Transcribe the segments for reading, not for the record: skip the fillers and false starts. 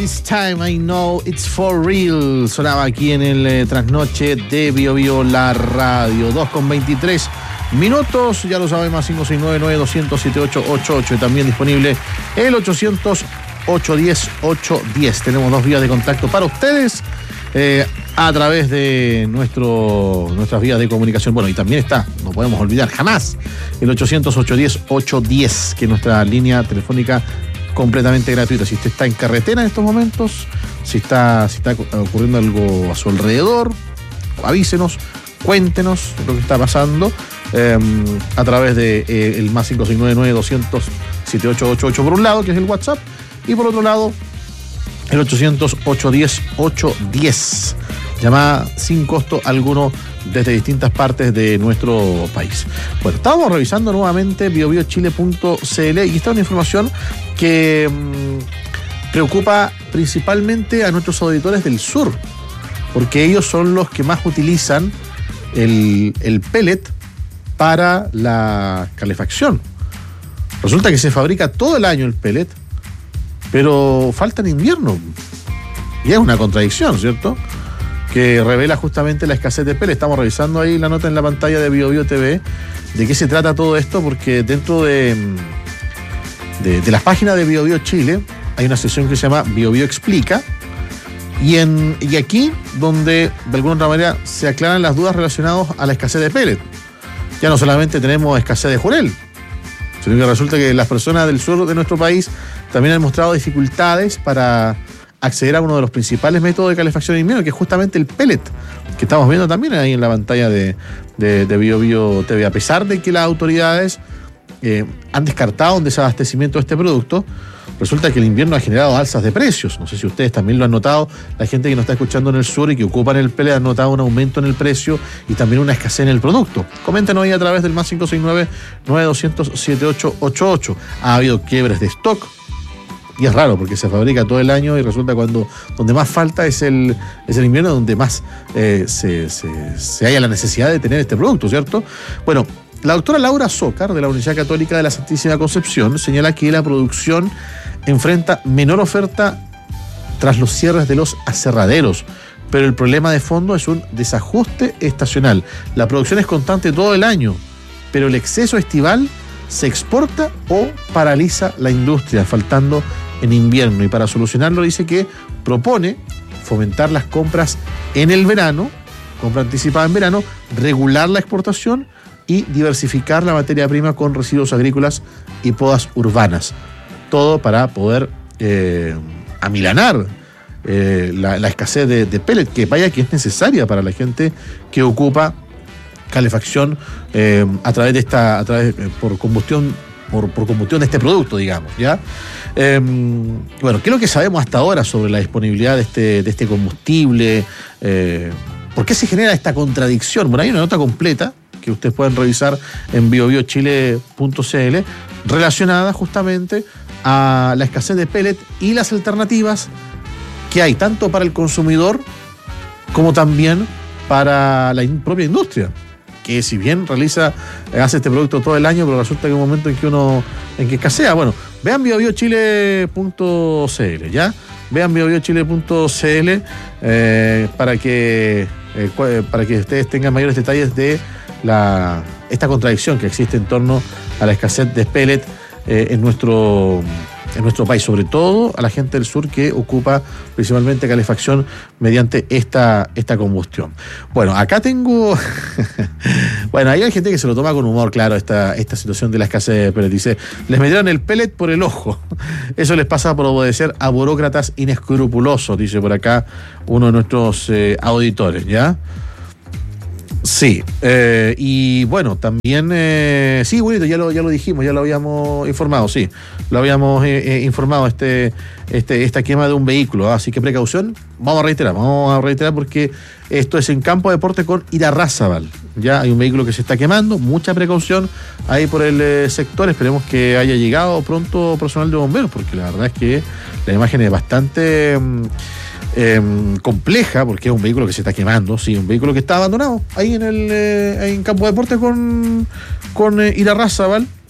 This Time I Know It's For Real. Sonaba aquí en el trasnoche de Bio Bio, la radio. 2:23 minutos. Ya lo saben, más 569-9200-7888. Y también disponible el 800-810-810. Tenemos dos vías de contacto para ustedes a través de nuestras vías de comunicación. Bueno, y también está, no podemos olvidar jamás, el 800-810-810, que es nuestra línea telefónica completamente gratuita. Si usted está en carretera en estos momentos, si está ocurriendo algo a su alrededor, avísenos, cuéntenos lo que está pasando a través de el más 569-9200-7888 por un lado, que es el WhatsApp, y por otro lado el 800-810-810. Llamada sin costo alguno desde distintas partes de nuestro país. Bueno, estábamos revisando nuevamente biobiochile.cl y está una información que preocupa principalmente a nuestros auditores del sur, porque ellos son los que más utilizan el pellet para la calefacción. Resulta que se fabrica todo el año el pellet, pero falta en invierno. Y es una contradicción, ¿cierto?, que revela justamente la escasez de pellet. Estamos revisando ahí la nota en la pantalla de BioBio TV de qué se trata todo esto, porque dentro de las páginas de BioBio Chile hay una sección que se llama BioBio Explica, y aquí donde de alguna otra manera se aclaran las dudas relacionadas a la escasez de pellet. Ya no solamente tenemos escasez de jurel, sino que resulta que las personas del sur de nuestro país también han mostrado dificultades para acceder a uno de los principales métodos de calefacción de invierno, que es justamente el pellet, que estamos viendo también ahí en la pantalla de BioBio TV. A pesar de que las autoridades han descartado un desabastecimiento de este producto, resulta que el invierno ha generado alzas de precios. No sé si ustedes también lo han notado. La gente que nos está escuchando en el sur y que ocupan el pellet ha notado un aumento en el precio y también una escasez en el producto. Coméntenos ahí a través del más 569-9200-7888. Ha habido quiebres de stock. Y es raro porque se fabrica todo el año y resulta donde más falta es el invierno, donde más se haya la necesidad de tener este producto, ¿cierto? Bueno, la doctora Laura Zócar, de la Universidad Católica de la Santísima Concepción, señala que la producción enfrenta menor oferta tras los cierres de los aserraderos, pero el problema de fondo es un desajuste estacional. La producción es constante todo el año, pero el exceso estival se exporta o paraliza la industria, faltando en invierno. Y para solucionarlo dice que propone fomentar las compras en el verano, compra anticipada en verano, regular la exportación y diversificar la materia prima con residuos agrícolas y podas urbanas. Todo para poder amilanar la escasez de pellet, que vaya que es necesaria para la gente que ocupa calefacción por combustión de este producto, digamos, ¿ya? Bueno, ¿qué es lo que sabemos hasta ahora sobre la disponibilidad de este combustible? ¿Por qué se genera esta contradicción? Bueno, hay una nota completa que ustedes pueden revisar en biobiochile.cl relacionada justamente a la escasez de pellet y las alternativas que hay tanto para el consumidor como también para la propia industria, que si bien hace este producto todo el año, pero resulta que hay un momento en que escasea. Bueno, vean biobiochile.cl, ¿ya? Vean biobiochile.cl para que ustedes tengan mayores detalles de esta contradicción que existe en torno a la escasez de pellet en nuestro país, sobre todo a la gente del sur que ocupa principalmente calefacción mediante esta combustión. Bueno, acá tengo bueno, ahí hay gente que se lo toma con humor, claro, esta situación de la escasez de pellet. Dice, les metieron el pellet por el ojo. Eso les pasa por obedecer a burócratas inescrupulosos, dice por acá uno de nuestros auditores, ¿ya? Sí, y bueno, también, sí, bonito, ya lo dijimos, ya lo habíamos informado, sí, lo habíamos informado, esta quema de un vehículo, así que precaución, vamos a reiterar porque esto es en Campo de Deporte con Irarrázaval, ya hay un vehículo que se está quemando, mucha precaución ahí por el sector, esperemos que haya llegado pronto personal de bomberos, porque la verdad es que la imagen es bastante compleja, porque es un vehículo que se está quemando, sí, un vehículo que está abandonado ahí en Campo de Deportes con Irarrázaval,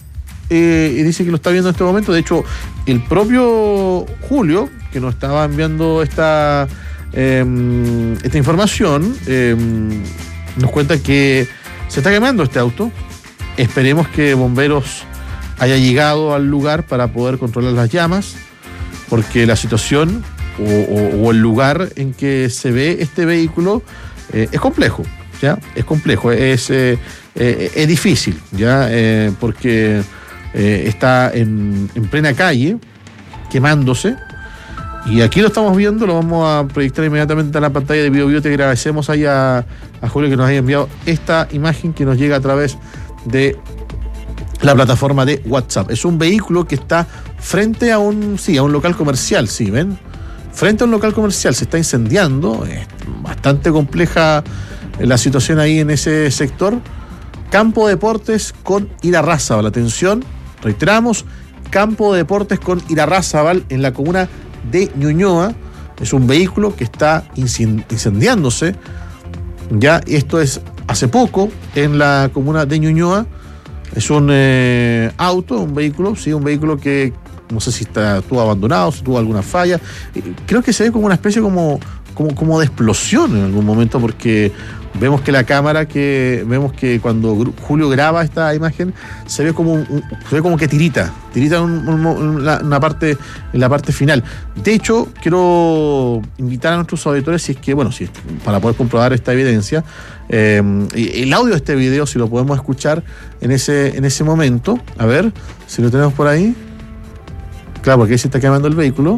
y dice que lo está viendo en este momento. De hecho, el propio Julio, que nos estaba enviando esta información, nos cuenta que se está quemando este auto. Esperemos que bomberos haya llegado al lugar para poder controlar las llamas, porque la situación o el lugar en que se ve este vehículo es complejo, ¿ya? Es complejo, es difícil, ¿ya? Porque está en plena calle, quemándose. Y aquí lo estamos viendo, lo vamos a proyectar inmediatamente a la pantalla de BioBio. Te agradecemos ahí a Julio que nos haya enviado esta imagen que nos llega a través de la plataforma de WhatsApp. Es un vehículo que está frente a un local comercial, ¿sí ven? Frente a un local comercial, se está incendiando. Es bastante compleja la situación ahí en ese sector. Campo de Deportes con Irarrázaval. Atención, reiteramos, Campo de Deportes con Irarrázaval en la comuna de Ñuñoa. Es un vehículo que está incendiándose. Ya esto es hace poco en la comuna de Ñuñoa. Es un auto, un vehículo que no sé si estuvo abandonado, si tuvo alguna falla. Creo que se ve como una especie como de explosión en algún momento, porque vemos que la cámara, vemos que cuando Julio graba esta imagen, se ve como que tirita en la parte final. De hecho, quiero invitar a nuestros auditores, para poder comprobar esta evidencia, el audio de este video, si lo podemos escuchar en ese momento. A ver si lo tenemos por ahí. Claro, porque ahí se está quemando el vehículo.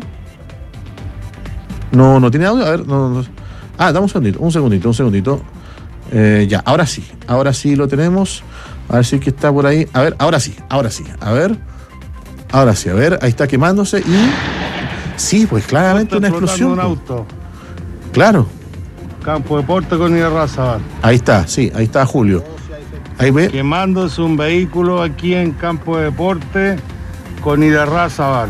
No tiene audio. A ver, no. Dame un segundito. Ya, ahora sí lo tenemos. A ver si es que está por ahí. A ver, ahora sí. A ver, ahí está quemándose y sí, pues claramente una explosión. Un auto. Claro. Campo de Deportes con Irarrázaval. Ahí está Julio. Ahí ve. Quemándose un vehículo aquí en Campo de Deportes con Irarrázaval.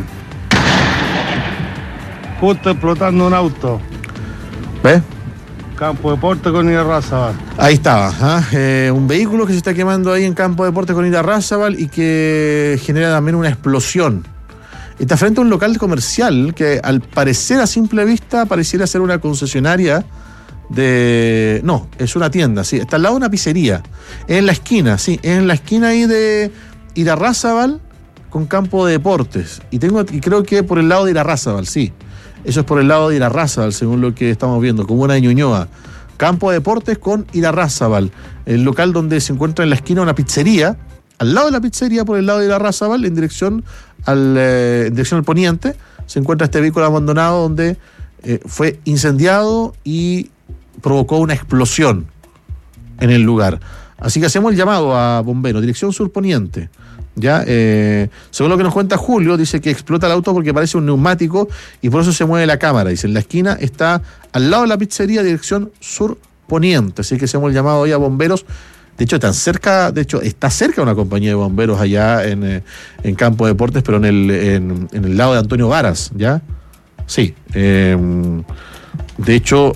Justo explotando un auto. ¿Ves? Campo de Deportes con Irarrázaval. Ahí estaba, un vehículo que se está quemando ahí en Campo de Deportes con Irarrázaval y que genera también una explosión. Está frente a un local comercial que al parecer a simple vista pareciera ser una concesionaria No, es una tienda, sí. Está al lado de una pizzería. En la esquina, sí. En la esquina ahí de Irarrázaval con Campo de Deportes. Y creo que por el lado de Irarrázaval, sí. Eso es por el lado de Irarrázaval, según lo que estamos viendo, comuna de Ñuñoa. Campo de Deportes con Irarrázaval. El local donde se encuentra en la esquina una pizzería. Al lado de la pizzería, por el lado de Irarrázaval, en dirección al poniente, se encuentra este vehículo abandonado donde fue incendiado y provocó una explosión en el lugar. Así que hacemos el llamado a bomberos, dirección sur-poniente. Ya, según lo que nos cuenta Julio, dice que explota el auto porque parece un neumático y por eso se mueve la cámara. Dice, en la esquina está al lado de la pizzería, dirección sur-poniente. Así que hacemos el llamado hoy a bomberos. De hecho, está cerca una compañía de bomberos allá en Campo de Deportes, pero en el lado de Antonio Varas, ¿ya? Sí. De hecho,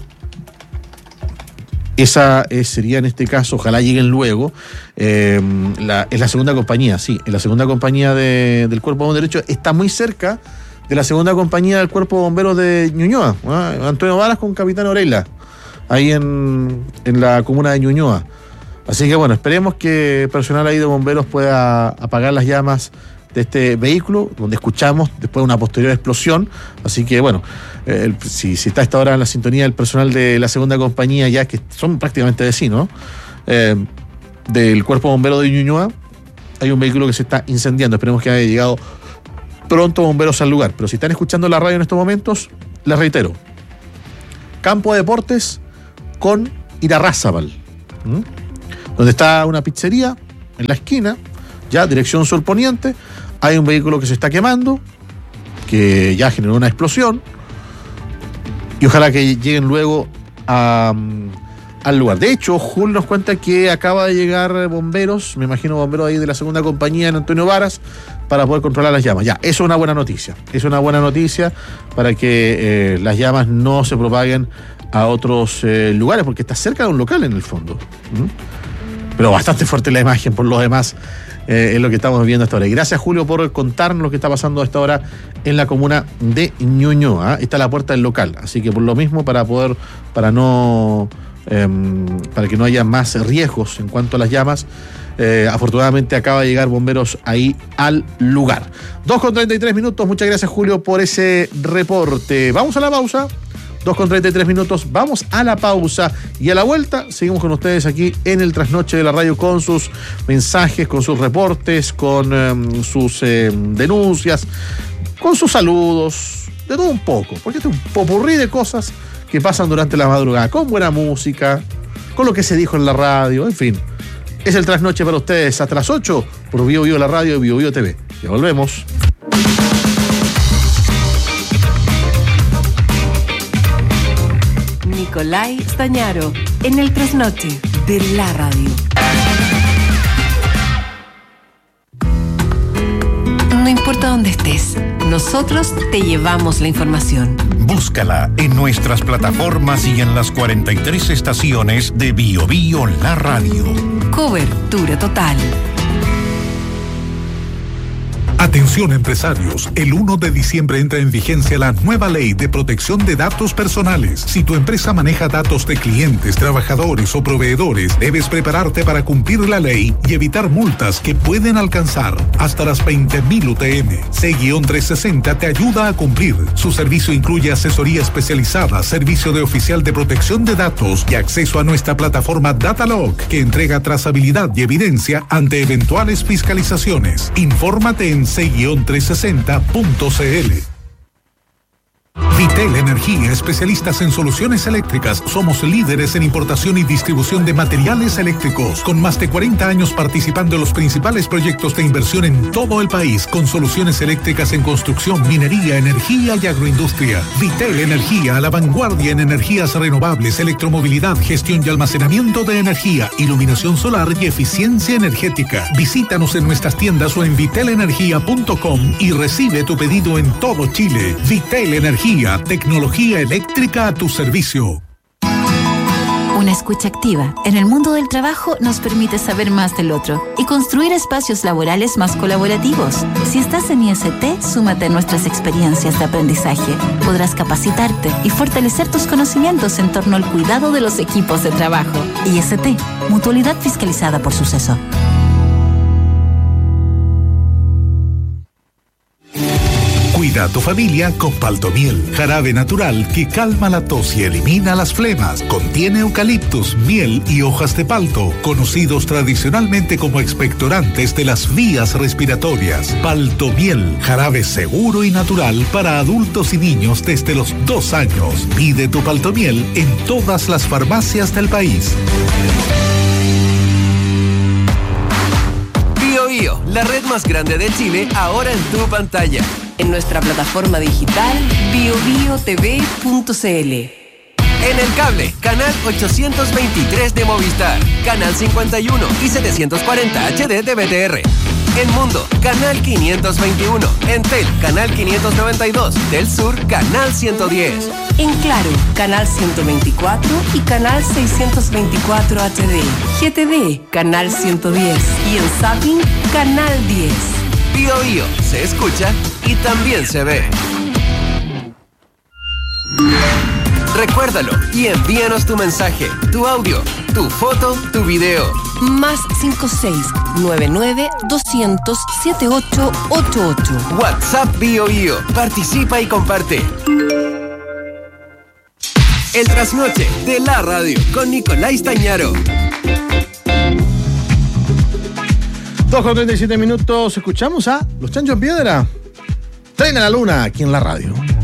esa sería en este caso, ojalá lleguen luego, es la segunda compañía, sí, es la segunda compañía del Cuerpo de Bomberos. De hecho, está muy cerca de la segunda compañía del Cuerpo de Bomberos de Ñuñoa, Antonio Varas con Capitán Orella, ahí en la comuna de Ñuñoa. Así que bueno, esperemos que el personal ahí de bomberos pueda apagar las llamas de este vehículo, donde escuchamos después de una posterior explosión. Así que bueno, si está a esta hora en la sintonía el personal de la segunda compañía, ya que son prácticamente vecinos, del Cuerpo de Bomberos de Ñuñoa, hay un vehículo que se está incendiando. Esperemos que haya llegado pronto bomberos al lugar. Pero si están escuchando la radio en estos momentos, les reitero, Campo de Deportes con Irarrázaval, donde está una pizzería en la esquina, ya dirección sur-poniente. Hay un vehículo que se está quemando, que ya generó una explosión, y ojalá que lleguen luego al lugar. De hecho, Julio nos cuenta que acaba de llegar bomberos, me imagino bomberos ahí de la segunda compañía en Antonio Varas, para poder controlar las llamas. Ya, eso es una buena noticia. Es una buena noticia para que las llamas no se propaguen a otros lugares, porque está cerca de un local en el fondo. Pero bastante fuerte la imagen por lo demás es lo que estamos viendo hasta ahora. Y gracias, Julio, por contarnos lo que está pasando a esta hora en la comuna de Ñuñoa. Está a la puerta del local, así que por lo mismo, para que no haya más riesgos en cuanto a las llamas, afortunadamente acaba de llegar bomberos ahí al lugar. 2:33, muchas gracias, Julio, por ese reporte. Vamos a la pausa. 2:33, vamos a la pausa y a la vuelta seguimos con ustedes aquí en el Trasnoche de la Radio con sus mensajes, con sus reportes, con sus denuncias, con sus saludos, de todo un poco, porque este es un popurrí de cosas que pasan durante la madrugada, con buena música, con lo que se dijo en la radio, en fin. Es el Trasnoche para ustedes hasta las 8 por Bio Bio, la radio y Bio Bio TV. Ya volvemos. Nicolai Stañaro, en el Trasnoche de la radio. No importa dónde estés, nosotros te llevamos la información. Búscala en nuestras plataformas y en las 43 estaciones de Bio Bio, la radio. Cobertura total. Atención, empresarios, el 1 de diciembre entra en vigencia la nueva ley de protección de datos personales. Si tu empresa maneja datos de clientes, trabajadores o proveedores, debes prepararte para cumplir la ley y evitar multas que pueden alcanzar hasta las 20.000 UTM. C-360 te ayuda a cumplir. Su servicio incluye asesoría especializada, servicio de oficial de protección de datos y acceso a nuestra plataforma Datalog, que entrega trazabilidad y evidencia ante eventuales fiscalizaciones. Infórmate en c-360.cl. Vitel Energía, especialistas en soluciones eléctricas. Somos líderes en importación y distribución de materiales eléctricos, con más de 40 años participando en los principales proyectos de inversión en todo el país, con soluciones eléctricas en construcción, minería, energía y agroindustria. Vitel Energía, a la vanguardia en energías renovables, electromovilidad, gestión y almacenamiento de energía, iluminación solar y eficiencia energética. Visítanos en nuestras tiendas o en vitelenergia.com y recibe tu pedido en todo Chile. Vitel Energía, tecnología eléctrica a tu servicio. Una escucha activa en el mundo del trabajo nos permite saber más del otro y construir espacios laborales más colaborativos. Si estás en IST, súmate a nuestras experiencias de aprendizaje. Podrás capacitarte y fortalecer tus conocimientos en torno al cuidado de los equipos de trabajo. IST, mutualidad fiscalizada por Suceso. Cuida a tu familia con Paltomiel, jarabe natural que calma la tos y elimina las flemas. Contiene eucaliptus, miel y hojas de palto, conocidos tradicionalmente como expectorantes de las vías respiratorias. Paltomiel, jarabe seguro y natural para adultos y niños desde los 2 años. Pide tu Paltomiel en todas las farmacias del país. Bio Bio, la red más grande de Chile, ahora en tu pantalla. En nuestra plataforma digital biobiotv.cl. En el cable, canal 823 de Movistar, canal 51 y 740 HD de BTR. En Mundo, canal 521. En Tel, canal 592. Del Sur, canal 110. En Claro, canal 124 y canal 624 HD. GTV, canal 110. Y en Zapping, canal 10. Bio Bio, se escucha y también se ve. Recuérdalo y envíanos tu mensaje, tu audio, tu foto, tu video. Más 56-99-200-7888. WhatsApp Bio Bio. Participa y comparte. El Trasnoche de la radio con Nicolai Stañaro. 2:37, escuchamos a Los Chanchos Piedra. Tren a la Luna aquí en la radio.